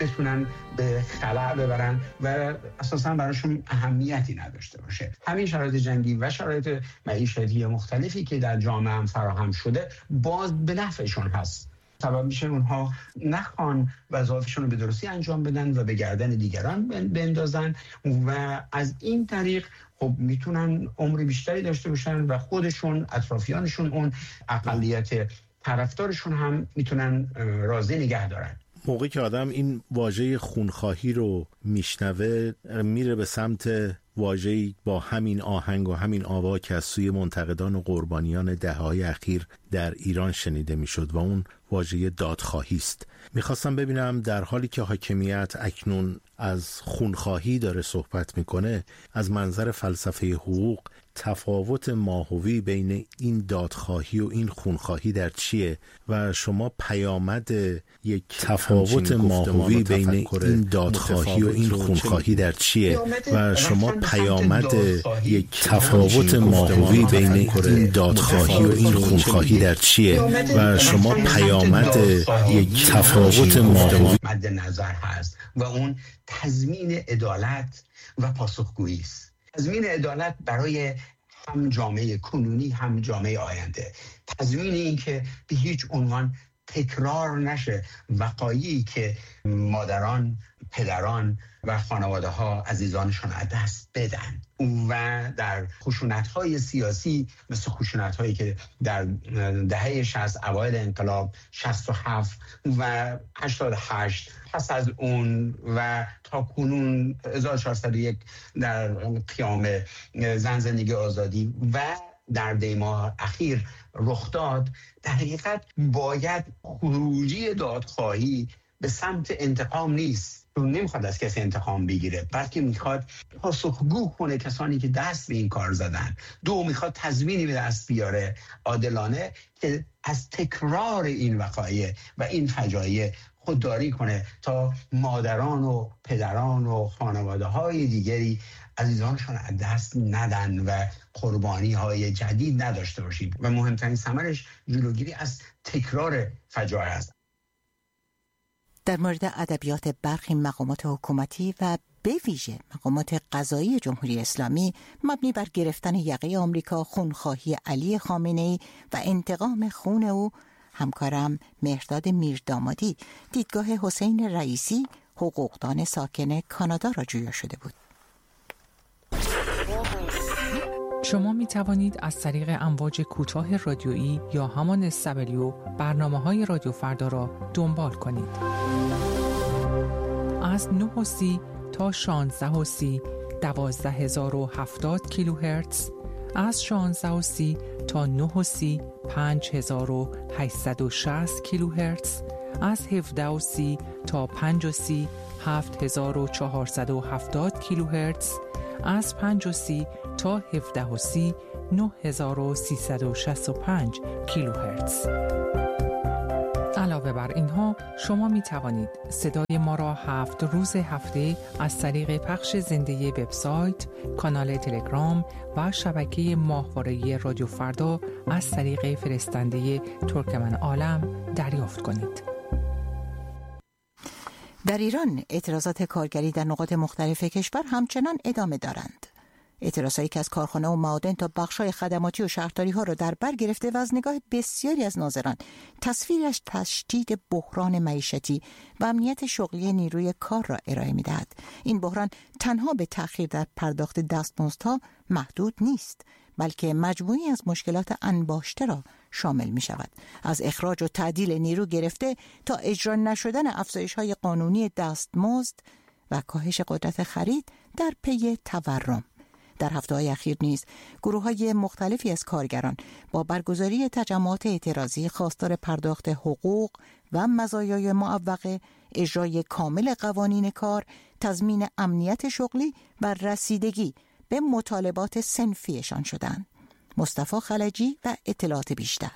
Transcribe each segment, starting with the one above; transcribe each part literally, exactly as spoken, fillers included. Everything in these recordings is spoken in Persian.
بتونن به خلأ ببرن و اساساً براشون اهمیتی نداشته باشه. همین شرایط جنگی و شرایط معیشتی مختلفی که در جامعه هم فراهم شده باز به نفعشون هست. سبب میشه اونها نخوان وظایفشون رو به درستی انجام بدن و به گردن دیگران بندازن و از این طریق خب میتونن عمر بیشتری داشته باشن و خودشون، اطرافیانشون، اون اقلیت طرفدارشون هم میتونن راضی نگه دارن. موقعی که آدم این واژه خونخواهی رو میشنوه میره به سمت واژه‌ای با همین آهنگ و همین آوا که از سوی منتقدان و قربانیان دهه‌های اخیر در ایران شنیده میشد و اون واژه دادخواهی است. میخواستم ببینم در حالی که حاکمیت اکنون از خونخواهی داره صحبت میکنه، از منظر فلسفه حقوق تفاوت ماهوی بین این دادخواهی و این خونخواهی در چیه و شما پیامد یک تفاوت ماهوی بین این دادخواهی و این خونخواهی در چیه و شما پیامد یک تفاوت ماهوی بین این دادخواهی و این خونخواهی در چیه و شما پیامد یک تفاوت ماهوی مد نظر هست و اون تضمین عدالت و پاسخگویی است. تضمین عدالت برای هم جامعه کنونی هم جامعه آینده، تضمین این که به هیچ عنوان تکرار نشه وقایعی که مادران، پدران و خانواده ها عزیزانشون از دست بدن و در خشونت‌های سیاسی مثل خشونت‌هایی که در دهه شصت اوایل انقلاب شصت و هفت و هشتاد و هشت پس از اون و تا کنون هزار و چهارصد و یک در قیام زن زندگی آزادی و در دی ماه اخیر رخ داد، در حقیقت باید خروجی دادخواهی به سمت انتقام نیست. اون نمیخواد از کسی انتقام بگیره، بلکه میخواد پاسخگو کنه کسانی که دست به این کار زدن. دو، میخواد تضمینی به دست بیاره عادلانه که از تکرار این وقایع و این فجایع خودداری کنه تا مادران و پدران و خانواده های دیگری عزیزانشون از دست ندن و قربانی های جدید نداشته باشید و مهمترین ثمرش جلوگیری از تکرار فجایع است. در مورد ادبیات برخی مقامات حکومتی و به ویژه مقامات قضایی جمهوری اسلامی مبنی بر گرفتن یقه آمریکا، خونخواهی علی خامنه‌ای و انتقام خون او، همکارم مهرداد میردامادی دیدگاه حسین رئیسی، حقوقدان ساکن کانادا را جویا شده بود. شما می توانید از طریق امواج کوتاه رادیویی یا همان اس دبلیو برنامه‌های رادیو فردا را دنبال کنید. از نه و سی تا شانزده و سی دوازده هزار و هفتاد کیلوهرتز، از شانزده و سی تا نه و سی پنج هزار و هشتصد و شصت کیلوهرتز، از هفده و سی تا پنج و سی هفت هزار و چهارصد و هفتاد کیلوهرتز، از پنج و سی تا هفده و سی نه هزار و سیصد و شصت و پنج کیلوهرتز. علاوه بر اینها شما می توانید صدای ما را هفت روز هفته از طریق پخش زنده وبسایت، کانال تلگرام و شبکه ماهواره‌ای رادیو فردا از طریق فرستنده ترکمن عالم دریافت کنید. در ایران اعتراضات کارگری در نقاط مختلف کشور همچنان ادامه دارند. اعتراضایی که از کارخانه و معادن تا بخش‌های خدماتی و شهرداری ها را در بر گرفته و از نگاه بسیاری از ناظران تصویرش تشدید بحران معیشتی و امنیت شغلی نیروی کار را ارائه می‌دهد. این بحران تنها به تأخیر در پرداخت دستمزدها محدود نیست، بلکه مجموعی از مشکلات انباشته را شامل می شود. از اخراج و تعدیل نیرو گرفته تا اجرا نشدن افزایش‌های قانونی دستمزد و کاهش قدرت خرید در پی تورم. در هفته‌های اخیر نیز گروه‌های مختلفی از کارگران با برگزاری تجمعات اعتراضی خواستار پرداخت حقوق و مزایای معوقه، اجرای کامل قوانین کار، تضمین امنیت شغلی و رسیدگی به مطالبات صنفیشان شدند. مصطفی خلجی و اطلاعات بیشتر.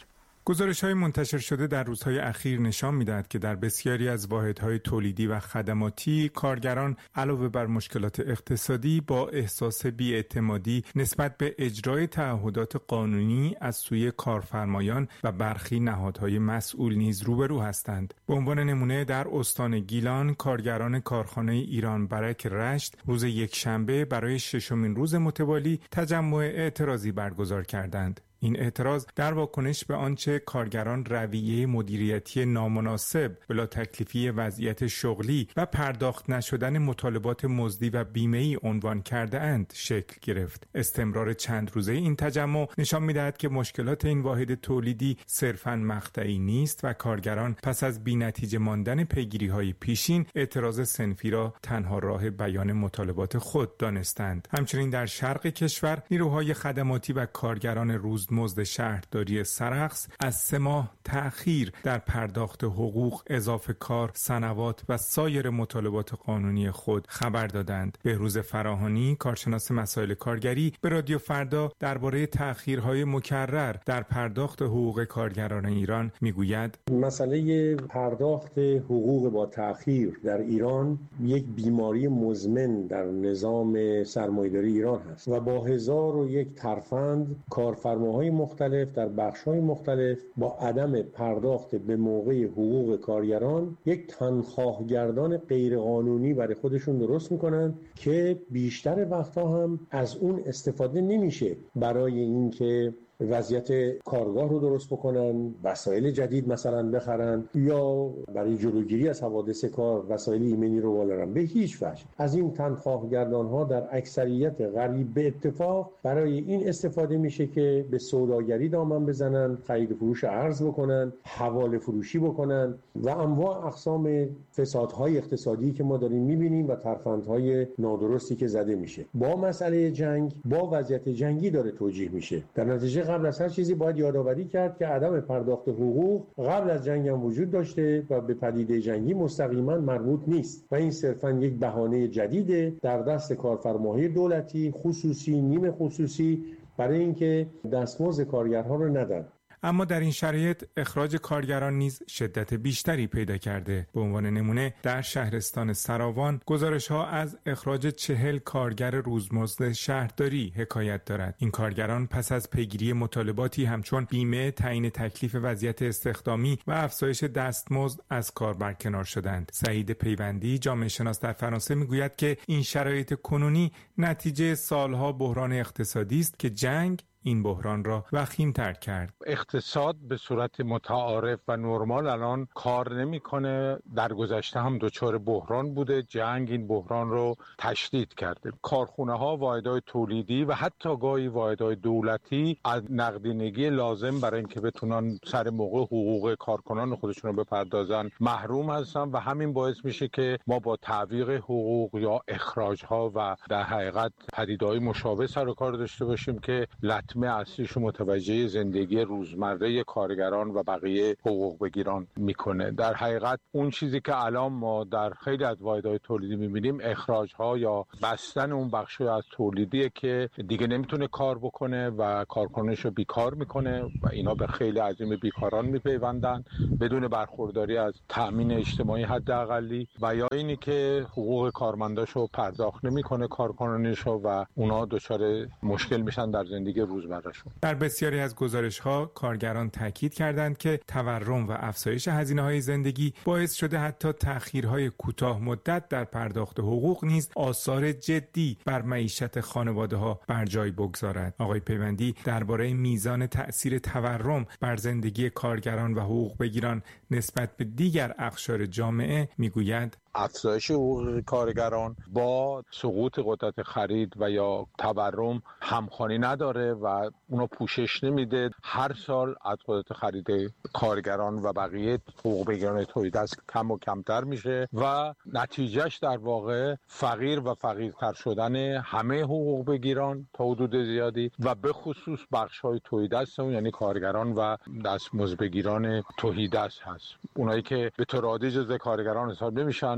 گزارش‌های منتشر شده در روزهای اخیر نشان می‌دهد که در بسیاری از واحدهای تولیدی و خدماتی کارگران علاوه بر مشکلات اقتصادی با احساس بی‌اعتمادی نسبت به اجرای تعهدات قانونی از سوی کارفرمایان و برخی نهادهای مسئول نیز روبرو هستند. به عنوان نمونه در استان گیلان کارگران کارخانه ایران برک رشت روز یکشنبه برای ششمین روز متوالی تجمع اعتراضی برگزار کردند. این اعتراض در واکنش به آنچه کارگران رویه مدیریتی نامناسب، بلا تکلیفی وضعیت شغلی و پرداخت نشدن مطالبات مزدی و بیمه‌ای عنوان کرده اند شکل گرفت. استمرار چند روزه این تجمع نشان می‌دهد که مشکلات این واحد تولیدی صرفاً مقطعی نیست و کارگران پس از بی‌نتیجه ماندن پیگیری‌های پیشین اعتراض صنفی را تنها راه بیان مطالبات خود دانستند. همچنین در شرق کشور نیروهای خدماتی و کارگران روز مزد شهرداری سرخس از سه ماه تأخیر در پرداخت حقوق، اضافه کار، سنوات و سایر مطالبات قانونی خود خبر دادند. بهروز فراهانی، کارشناس مسائل کارگری، به رادیو فردا درباره تأخیرهای مکرر در پرداخت حقوق کارگران ایران میگوید: مسئله پرداخت حقوق با تأخیر در ایران یک بیماری مزمن در نظام سرمایه‌داری ایران هست و با هزار و یک ترفند کارفرماهای مختلف در بخش‌های مختلف با عدم پرداخت به موقع حقوق کارگران یک تنخواهگردان غیرقانونی برای خودشون درست میکنن که بیشتر وقتها هم از اون استفاده نمیشه برای اینکه وضعیت کارگاه رو درست بکنن، وسایل جدید مثلا بخرن یا برای جلوگیری از حوادث کار وسایل ایمنی رو والارن. به هیچ وجه از این تنخواهگردان ها در اکثریت غریب به اتفاق برای این استفاده میشه که به سوداگری دامن بزنن، خرید و فروش ارز بکنن، حواله فروشی بکنن و انواع اقسام فسادهای اقتصادی که ما داریم میبینیم و ترفندهای نادرستی که زده میشه. با مسئله جنگ، با وضعیت جنگی داره توجیه میشه. در نتیجه قبل از هر چیزی باید یادآوری کرد که عدم پرداخت حقوق قبل از جنگ هم وجود داشته و به پدیده جنگی مستقیما مربوط نیست و این صرفاً یک بهانه جدیده در دست کارفرماهای دولتی، خصوصی، نیمه خصوصی، برای اینکه دستمزد کارگرها رو ندن. اما در این شرایط اخراج کارگران نیز شدت بیشتری پیدا کرده. به عنوان نمونه در شهرستان سراوان گزارش‌ها از اخراج چهل کارگر روزمزد شهرداری حکایت دارد. این کارگران پس از پیگیری مطالباتی همچون بیمه، تعیین تکلیف وضعیت استخدامی و افزایش دستمزد از کار برکنار شدند. سعید پیوندی، جامعه شناس در فرانسه، میگوید که این شرایط کنونی نتیجه سالها بحران اقتصادی است که جنگ این بحران را وخیم‌تر کرد. اقتصاد به صورت متعارف و نرمال الان کار نمی‌کنه. در گذشته هم دچار بحران بوده. جنگ این بحران رو تشدید کرده. کارخانه‌ها، واحدهای تولیدی و حتی گاهی واحدهای دولتی از نقدینگی لازم برای اینکه بتونن سر موقع حقوق کارکنان خودشون رو بپردازن محروم هستن و همین باعث میشه که ما با تعویق حقوق یا اخراج‌ها و در حقیقت پدیده‌های مشابه سر و کار داشته باشیم که لطمه اصلیش متوجه زندگی روزمره کارگران و بقیه حقوق بگیران میکنه. در حقیقت اون چیزی که الان ما در خیلی از واحدهای تولیدی میبینیم اخراج‌ها یا بستن اون بخش از تولیدیه که دیگه نمیتونه کار بکنه و کارکنانش رو بیکار میکنه و اینا به خیلی عظیم بیکاران میپیوندن بدون برخورداری از تأمین اجتماعی حداقلی و یا اینی که حقوق کارمنداشو پرداخت نمیکنه کارکنانش و اونا دچار مشکل میشن در زندگی روز در بسیاری از گزارش‌ها کارگران تاکید کردند که تورم و افزایش هزینه‌های زندگی باعث شده حتی تأخیرهای کوتاه مدت در پرداخت حقوق نیز آثار جدی بر معیشت خانواده‌ها بر جای بگذارد. آقای پیوندی درباره میزان تأثیر تورم بر زندگی کارگران و حقوق بگیران نسبت به دیگر اقشار جامعه میگوید: افزایش حقوق کارگران با سقوط قدرت خرید و یا تورم همخوانی نداره و اونا پوشش نمیده. هر سال از قدرت خرید کارگران و بقیه حقوق بگیران تولید دست کم و کمتر میشه و نتیجهش در واقع فقیر و فقیرتر شدن همه حقوق بگیران تا حدود زیادی و به خصوص بخش‌های تولید دست یعنی کارگران و دستمزد بگیران تولید دست هست. اونایی که به طور عادی جزو کارگران حساب نمیشن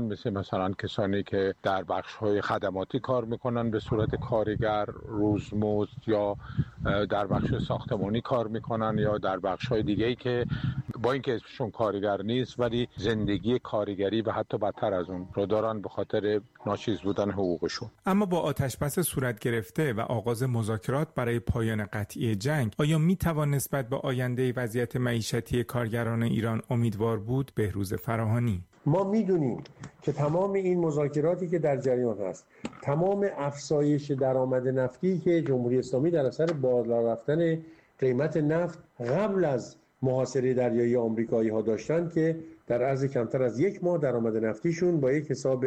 مثل مثلا کسانی که در بخش‌های خدماتی کار میکنن به صورت کارگر، روزمزد، یا در بخش ساختمانی کار میکنن، یا در بخش‌های دیگه‌ای که با اینکه اسمشون کارگر نیست ولی زندگی کارگری و حتی بدتر از اون رو دارن به خاطر ناچیز بودن حقوقشون. اما با آتشبس صورت گرفته و آغاز مذاکرات برای پایان قطعی جنگ، آیا میتوان نسبت به آینده وضعیت معیشتی کارگران ایران امیدوار بود؟ بهروز فراهانی: ما میدونیم که تمام این مذاکراتی که در جریان هست، تمام افزایش درآمد نفتی که جمهوری اسلامی در اثر بالا رفتن قیمت نفت قبل از محاصره دریایی آمریکایی ها داشتن که در عرض کمتر از یک ماه درآمد نفتیشون با یک حساب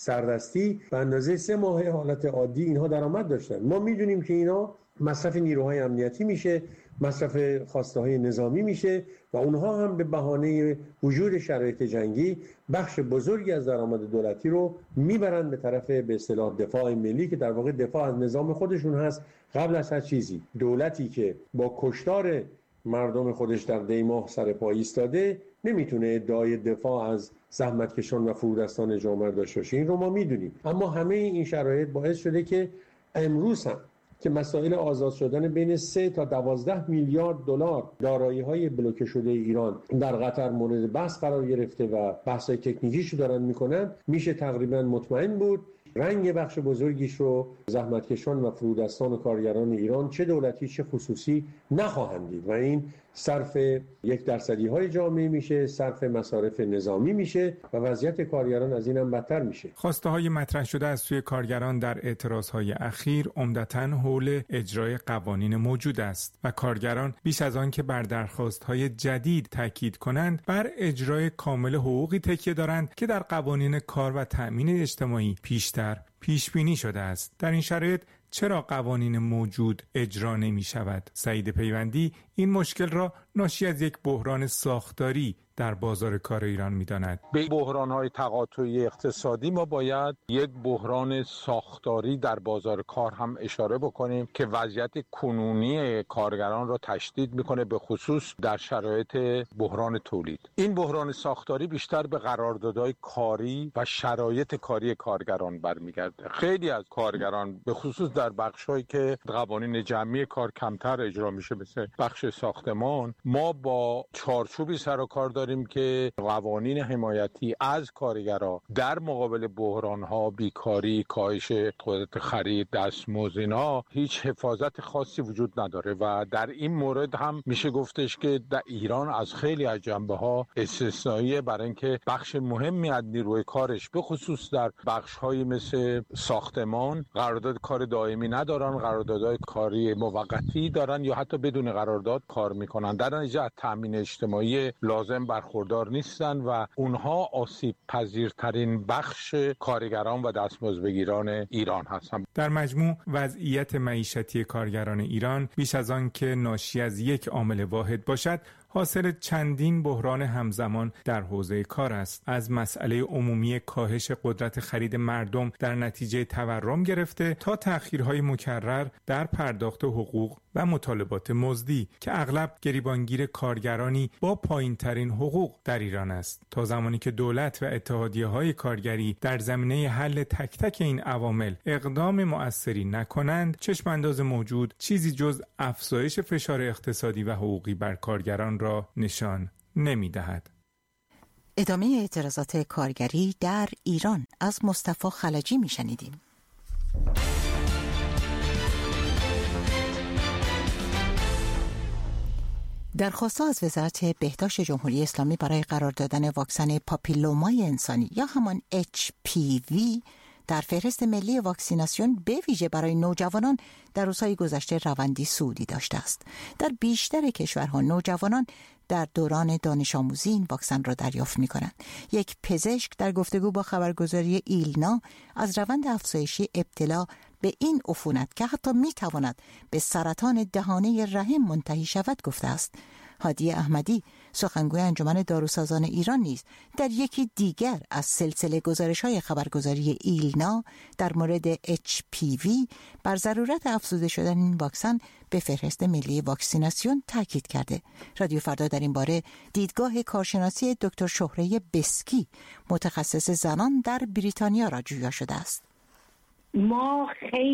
سردستی به اندازه سه ماه حالت عادی اینها درآمد داشتن. ما میدونیم که اینا مصرف نیروهای امنیتی میشه، مصرف خواسته های نظامی میشه و اونها هم به بهانه وجود شرایط جنگی بخش بزرگی از درآمد دولتی رو میبرن به طرف به اصطلاح دفاع ملی که در واقع دفاع از نظام خودشون هست. قبل از هر چیزی دولتی که با کشتار مردم خودش در دیماه سر پا ایستاده نمیتونه ادعای دفاع از زحمتکشان و فرودستان جامعه داشته باشه. این رو ما میدونیم. اما همه این شرایط باعث شده که امروز هم که مسائل آزاد شدن بین سه تا دوازده میلیارد دلار دارایی‌های بلوکه شده ایران در قطر مورد بحث قرار گرفته و بحث‌های تکنیکیشو دارن میکنن، میشه تقریبا مطمئن بود رنگ بخش بزرگیش رو زحمتکشان و فرودستان و کارگران ایران چه دولتی چه خصوصی نخواهند دید و این صرف یک درصدی های جامعه میشه، صرف مصارف نظامی میشه و وضعیت کارگران از اینم بدتر میشه. خواسته های مطرح شده از سوی کارگران در اعتراض های اخیر عمدتاً حول اجرای قوانین موجود است و کارگران بیش از آن که بر درخواست های جدید تاکید کنند بر اجرای کامل حقوقی تکیه دارند که در قوانین کار و تأمین اجتماعی پیشتر پیش بینی شده است. در این شرایط چرا قوانین موجود اجرا نمی شود؟ سعید پیوندی این مشکل را ناشی از یک بحران ساختاری در بازار کار ایران می‌داند. به بحران‌های تقاطعی اقتصادی ما باید یک بحران ساختاری در بازار کار هم اشاره بکنیم که وضعیت کنونی کارگران را تشدید می‌کنه، به خصوص در شرایط بحران تولید. این بحران ساختاری بیشتر به قراردادهای کاری و شرایط کاری کارگران برمیگرده. خیلی از کارگران به خصوص در بخش‌هایی که قوانین جمعی کار کمتر اجرا میشه مثل بخش ساختمان، ما با چارچوبی سر و کار داریم که قوانین حمایتی از کارگرها در مقابل بحران‌ها، بیکاری، کاهش قدرت خرید، دستمزد، اینا هیچ حفاظت خاصی وجود نداره و در این مورد هم میشه گفتش که در ایران از خیلی از جنبه‌ها استثنائیه، برای اینکه بخش مهمی از نیروی کارش به خصوص در بخش‌هایی مثل ساختمان قرارداد کار دائمی ندارن، قراردادهای کاری موقتی دارن یا حتی بدون قرارداد کار میکنن، در نتیجه از تامین اجتماعی لازم برخوردار نیستن و اونها آسیب پذیرترین بخش کارگران و دستمزدبگیران ایران هستند. در مجموع وضعیت معیشتی کارگران ایران بیش از آن که ناشی از یک عامل واحد باشد حاصل چندین بحران همزمان در حوزه کار است، از مسئله عمومی کاهش قدرت خرید مردم در نتیجه تورم گرفته تا تأخیرهای مکرر در پرداخت حقوق و مطالبات مزدی که اغلب گریبانگیر کارگرانی با پایین‌ترین حقوق در ایران است. تا زمانی که دولت و اتحادیه‌های کارگری در زمینه حل تک تک این عوامل اقدام مؤثری نکنند، چشم‌انداز موجود چیزی جز افزایش فشار اقتصادی و حقوقی بر کارگران را نشان نمی‌دهد. ادامه اعتراضات کارگری در ایران از مصطفی خلجی می‌شنیدیم. درخواست از وزارت بهداشت جمهوری اسلامی برای قرار دادن واکسن پاپیلومای انسانی یا همان اچ پی وی در فهرست ملی واکسیناسیون به ویژه برای نوجوانان در روزهای گذشته روندی صعودی داشته است. در بیشتر کشورها نوجوانان در دوران دانش آموزی این واکسن را دریافت می‌کنند. یک پزشک در گفتگو با خبرگزاری ایلنا از روند افزایشی ابتلا به این عفونت که حتی می‌تواند به سرطان دهانه رحم منتهی شود گفته است. هادی احمدی سخنگوی انجمن داروسازان ایران نیز در یکی دیگر از سلسله گزارش‌های خبرگزاری ایلنا در مورد اچ پی وی بر ضرورت افزوده شدن این واکسن به فهرست ملی واکسیناسیون تاکید کرده. رادیو فردا در این باره دیدگاه کارشناسی دکتر شهره بسکی متخصص زنان در بریتانیا را جویا شده است. ما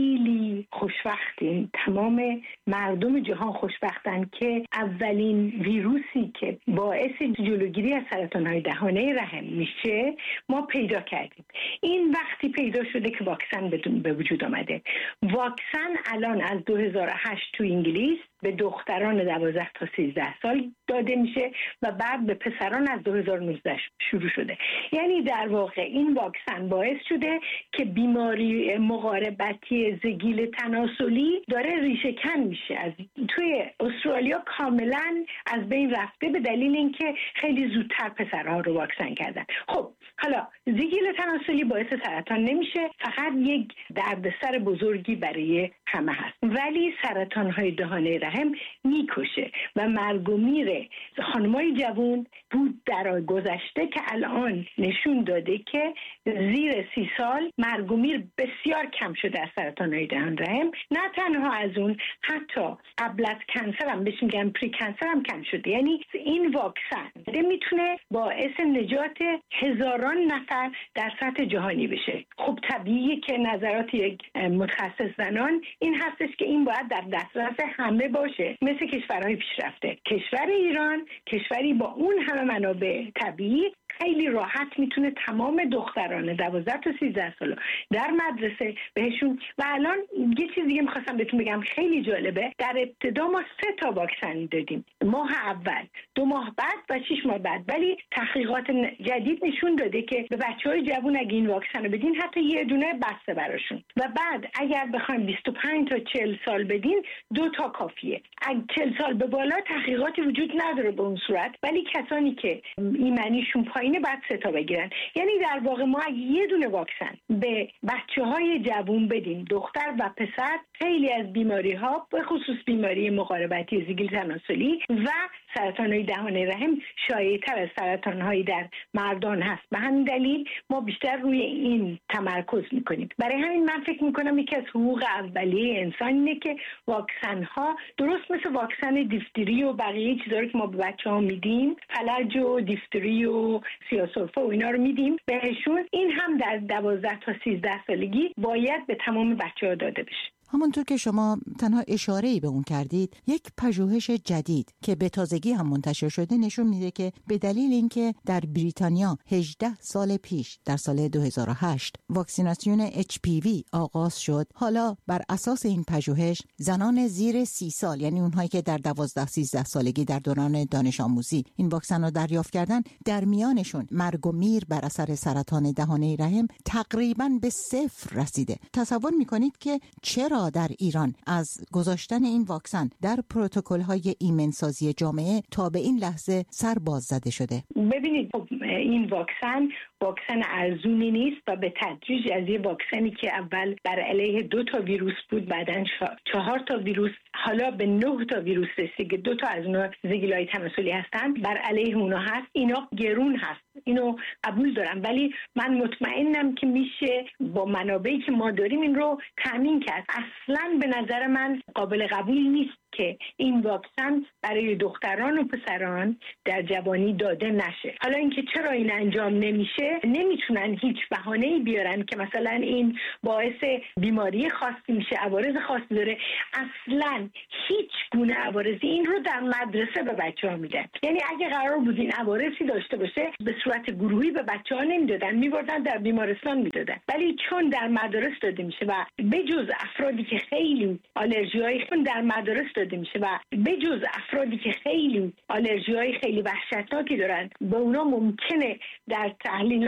خیلی خوشبختیم، تمام مردم جهان خوشبختن که اولین ویروسی که باعث جلوگیری از سرطان‌های دهانه رحم میشه ما پیدا کردیم. این وقتی پیدا شده که واکسن به وجود آمده. واکسن الان از دو هزار و هشت تو انگلیس به دختران دوازده تا سیزده سال داده میشه و بعد به پسران از دو هزار و نوزده شروع شده. یعنی در واقع این واکسن باعث شده که بیماری مقاربتی زگیل تناسلی داره ریشه کن میشه. از توی استرالیا کاملا از بین رفته به دلیل اینکه خیلی زودتر پسرها رو واکسن کردن. خب حالا زگیل تناسلی باعث سرطان نمیشه، فقط یک دردسر بزرگی برای همه هست، ولی سرطان‌های دهانه رحم میکشه و مرگ و میر خانمای جوان بود در گذشته که الان نشون داده که زیر سی سال مرگ و میر بسیار کم شده از سرطان‌های دهان رحم. نه تنها از اون، حتی قبل از کنسر هم بهش میگن پری کنسر هم کم شده. یعنی این واکسن میتونه باعث نجات هزاران نفر در سطح جهانی بشه. خب طبیعیه که نظرات یک متخصص زنان این هستش که این باید در دسترس همه باشه، مثل کشورهای پیشرفته. کشور ایران کشوری با اون همه منابع طبیعی خیلی راحت میتونه تمام دختران دوازده تا سیزده ساله در مدرسه بهشون. و الان یه چیز دیگه میخواستم بهتون بگم خیلی جالبه، در ابتدا ما سه تا واکسن دادیم، ماه اول، دو ماه بعد و شش ماه بعد، ولی تحقیقات جدید نشون داده که به بچهای جوان اگه این واکسن رو بدین حتی یه دونه بسته براشون، و بعد اگر بخوایم بیست و پنج تا چهل سال بدین دو تا کافیه. اگه چهل سال به بالا تحقیقاتی وجود نداره به اون صورت، ولی کسانی که ایمنیشون پایینه بعد سه تا بگیرن. یعنی در واقع ما اگه یه دونه واکسن به بچه‌های جوان بدیم، دختر و پسر، خیلی از بیماری‌ها به خصوص بیماری مقاربتی زگیل تناسلی و سرطان‌های دهانه رحم شایع‌تر از سرطان‌های در مردان هست. به همین دلیل ما بیشتر روی این تمرکز می‌کنیم. برای همین من فکر می‌کنم یکی از حقوق اولیه انسان اینه که واکسن‌ها درست مثل واکسن دیفتری و بقیه چیزا رو که ما به بچه‌ها میدیم، فلج و دیفتری و سیاه‌سرفه و اینا رو میدیم بهشون، این هم در دوازده تا سیزده سالگی باید به تمام بچه‌ها داده بشه. همونطور که شما تنها اشاره‌ای به اون کردید، یک پژوهش جدید که به تازگی هم منتشر شده نشون میده که به دلیل اینکه در بریتانیا هجده سال پیش در سال دو هزار و هشت واکسیناسیون اچ پی وی آغاز شد، حالا بر اساس این پژوهش زنان زیر سی سال، یعنی اونهایی که در دوازده سیزده سالگی در دوران دانش آموزی این واکسن رو دریافت کردن، در میانشون مرگ و میر بر اثر سرطان دهانه رحم تقریباً به صفر رسیده. تصور میکنید که چرا در ایران از گذاشتن این واکسن در پروتکل‌های ایمنسازی جامعه تا به این لحظه سر باز زده شده؟ ببینید این واکسن واکسن ارزونی نیست و به تدریج از یه واکسنی که اول بر علیه دو تا ویروس بود، بعدن چهار تا ویروس، حالا به نه تا ویروس رسید که دو تا از اونها زگیل‌های تناسلی هستن، بر علیه اونها هست. اینا گرون هست، اینو قبول دارم، ولی من مطمئنم که میشه با منابعی که ما داریم این رو تامین کرد. اصلاً به نظر من قابل قبول نیست که این واکسن برای دختران و پسران در جوانی داده نشه. حالا اینکه چرا این انجام نمیشه، نمیتونن هیچ بهانه‌ای بیارن که مثلا این باعث بیماری خاصی میشه، عوارض خاصی داره. اصلا هیچ گونه عوارضی این رو در مدرسه به بچه‌ها میدن. یعنی اگه قرار بود این عوارضی داشته باشه به صورت گروهی به بچه‌ها نمیدادن، میبردن در بیمارستان میدادن، ولی چون در مدارس داده میشه و بجز افرادی که خیلی آلرژی‌های خون در مدارس داده میشه و بجز افرادی که خیلی آلرژی‌های خیلی وحشتناکی دارن، به اونا ممکنه در تحلیل